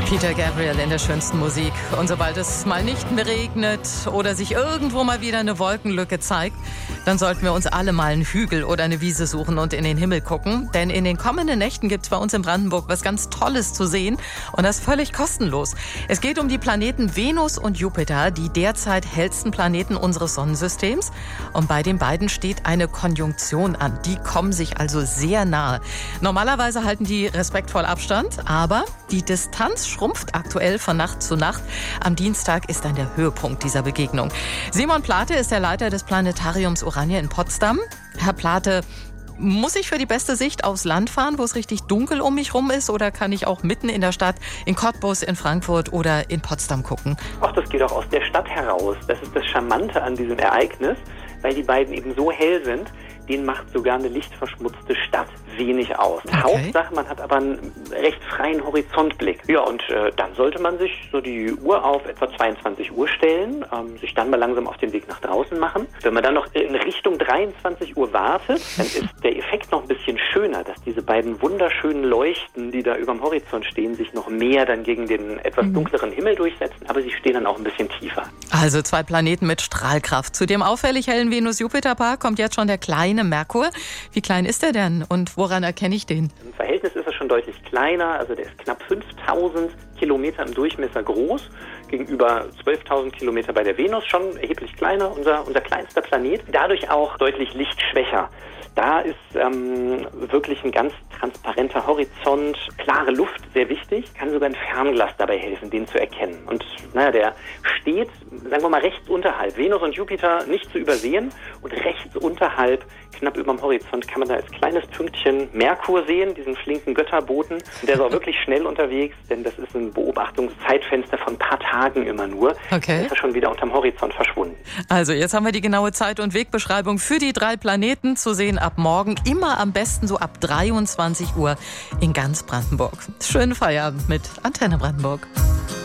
Peter Gabriel in der schönsten Musik. Und sobald es mal nicht mehr regnet oder sich irgendwo mal wieder eine Wolkenlücke zeigt, dann sollten wir uns alle mal einen Hügel oder eine Wiese suchen und in den Himmel gucken. Denn in den kommenden Nächten gibt es bei uns in Brandenburg was ganz Tolles zu sehen. Und das völlig kostenlos. Es geht um die Planeten Venus und Jupiter, die derzeit hellsten Planeten unseres Sonnensystems. Und bei den beiden steht eine Konjunktion an. Die kommen sich also sehr nahe. Normalerweise halten die respektvoll Abstand, aber die Distanz schrumpft aktuell von Nacht zu Nacht. Am Dienstag ist dann der Höhepunkt dieser Begegnung. Simon Plate ist der Leiter des Planetariums Urania in Potsdam. Herr Plate, muss ich für die beste Sicht aufs Land fahren, wo es richtig dunkel um mich rum ist? Oder kann ich auch mitten in der Stadt, in Cottbus, in Frankfurt oder in Potsdam gucken? Ach, das geht auch aus der Stadt heraus. Das ist das Charmante an diesem Ereignis, weil die beiden eben so hell sind. Denen macht sogar eine lichtverschmutzte Stadt wenig aus. Okay. Hauptsache, man hat aber einen recht freien Horizontblick. Ja, und dann sollte man sich so die Uhr auf etwa 22 Uhr stellen, sich dann mal langsam auf den Weg nach draußen machen. Wenn man dann noch in Richtung 23 Uhr wartet, dann ist der Effekt noch ein bisschen schöner, dass diese beiden wunderschönen Leuchten, die da überm Horizont stehen, sich noch mehr dann gegen den etwas dunkleren Himmel durchsetzen, aber sie stehen dann auch ein bisschen tiefer. Also 2 Planeten mit Strahlkraft. Zu dem auffällig hellen Venus-Jupiter-Paar kommt jetzt schon der kleine Merkur. Wie klein ist der denn und woran erkenne ich den? Im Verhältnis ist er schon deutlich kleiner, also der ist knapp 5000 Kilometer im Durchmesser groß, gegenüber 12.000 Kilometer bei der Venus schon erheblich kleiner, unser kleinster Planet, dadurch auch deutlich lichtschwächer. Da ist wirklich ein ganz transparenter Horizont, klare Luft sehr wichtig, kann sogar ein Fernglas dabei helfen, den zu erkennen. Und der steht, sagen wir mal, rechts unterhalb. Venus und Jupiter nicht zu übersehen und rechts unterhalb, knapp über dem Horizont, kann man da als kleines Pünktchen Merkur sehen, diesen flinken Götterboten. Und der ist auch wirklich schnell unterwegs, denn das ist ein Beobachtungszeitfenster von ein paar Tagen immer nur. Okay. Dann ist er schon wieder unterm Horizont verschwunden. Also jetzt haben wir die genaue Zeit- und Wegbeschreibung für die 3 Planeten zu sehen ab morgen. Immer am besten so ab 23 Uhr in ganz Brandenburg. Schönen Feierabend mit Antenne Brandenburg.